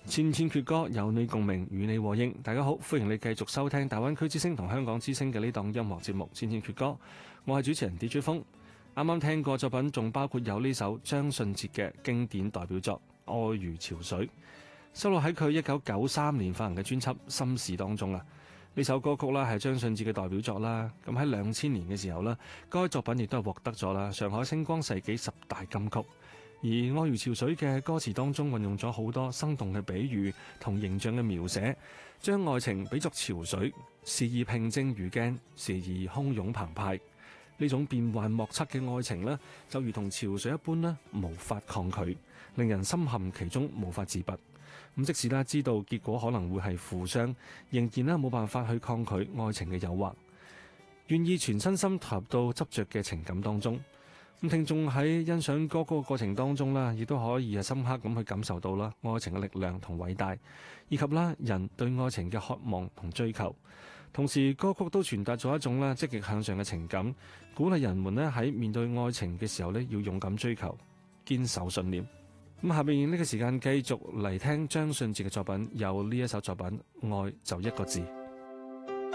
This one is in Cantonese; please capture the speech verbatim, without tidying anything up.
千千闕歌，有你共鳴，與你和應。大家好，歡迎你繼續收聽大灣區之聲同香港之聲嘅呢檔音樂節目《千千闕歌》。我係主持人 D J 風。啱啱聽過作品，仲包括有呢首張信哲嘅經典代表作《愛如潮水》，收錄喺佢一九九三年發行嘅專輯《心事》當中啊。呢首歌曲啦係張信哲嘅代表作啦。咁喺兩千年嘅時候啦，該作品亦都係獲得咗啦上海星光世紀十大金曲。而《愛如潮水》嘅歌詞當中運用咗好多生動嘅比喻同形象嘅描寫，將愛情比作潮水，時而平靜如鏡，時而洶湧澎湃。呢種變幻莫測嘅愛情呢，就如同潮水一般呢，無法抗拒，令人深陷其中無法自拔。咁即使啦知道結果可能會係負傷，仍然呢冇辦法去抗拒愛情嘅誘惑，願意全身心投入到執着嘅情感當中。咁聽眾喺欣賞歌曲嘅過程當中啦，亦都可以係深刻咁去感受到啦愛情嘅力量同偉大，以及啦人對愛情嘅渴望同追求。同時歌曲都傳達咗一種咧積極向上嘅情感，鼓勵人們咧喺面對愛情嘅時候咧要勇敢追求，堅守信念。咁下面呢個時間繼續嚟聽張信哲嘅作品，有呢一首作品《愛就一個字》。